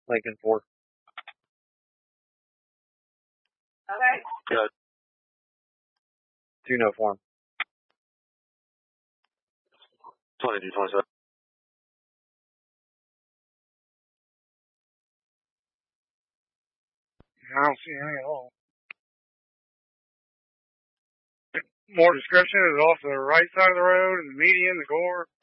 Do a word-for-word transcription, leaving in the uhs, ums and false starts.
Lincoln four. Okay. Good. Two no form. twenty-two twenty-seven. I don't see any at all. More description is off the right side of the road, and the median, the gore.